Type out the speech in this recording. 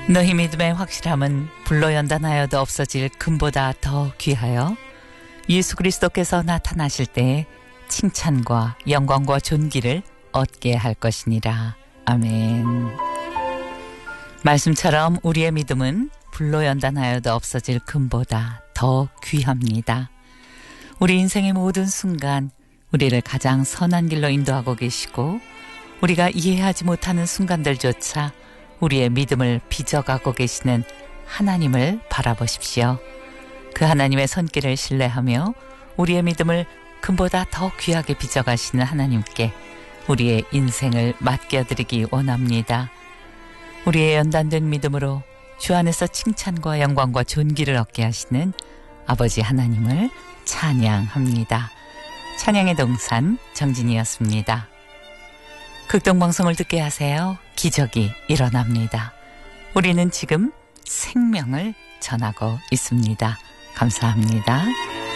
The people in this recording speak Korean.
너희 믿음의 확실함은 불로 연단하여도 없어질 금보다 더 귀하여 예수 그리스도께서 나타나실 때에 칭찬과 영광과 존귀를 얻게 할 것이니라. 아멘. 말씀처럼 우리의 믿음은 불로 연단하여도 없어질 금보다 더 귀합니다. 우리 인생의 모든 순간 우리를 가장 선한 길로 인도하고 계시고 우리가 이해하지 못하는 순간들조차 우리의 믿음을 빚어가고 계시는 하나님을 바라보십시오. 그 하나님의 손길을 신뢰하며 우리의 믿음을 금보다 더 귀하게 빚어가시는 하나님께 우리의 인생을 맡겨드리기 원합니다. 우리의 연단된 믿음으로 주 안에서 칭찬과 영광과 존귀를 얻게 하시는 아버지 하나님을 찬양합니다. 찬양의 동산 정진이었습니다. 극동방송을 듣게 하세요. 기적이 일어납니다. 우리는 지금 생명을 전하고 있습니다. 감사합니다.